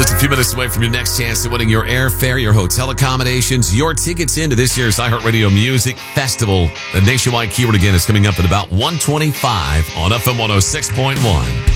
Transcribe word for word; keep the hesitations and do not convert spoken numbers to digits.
Just a few minutes away from your next chance at winning your airfare, your hotel accommodations, your tickets into this year's iHeartRadio Music Festival. The nationwide keyword again is coming up at about one twenty-five on F M one oh six point one.